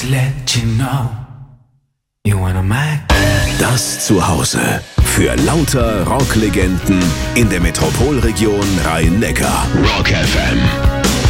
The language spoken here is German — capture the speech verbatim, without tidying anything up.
Just let you know, you wanna make Das Zuhause für lauter Rocklegenden in der Metropolregion Rhein-Neckar. Rock F M.